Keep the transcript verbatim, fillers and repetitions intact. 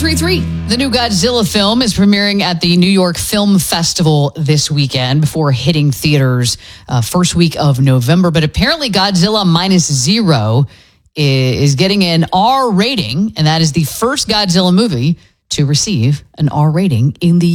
three three. The new Godzilla film is premiering at the New York Film Festival this weekend before hitting theaters uh, first week of November. But apparently Godzilla Minus Zero is getting an R rating, and that is the first Godzilla movie to receive an R rating in the